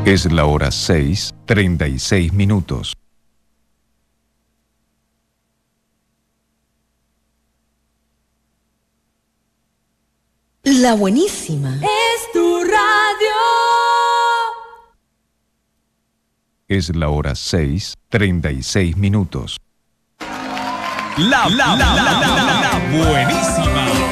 Es la hora 6:36. La buenísima. Es tu radio. Es la hora 6:36. La buenísima.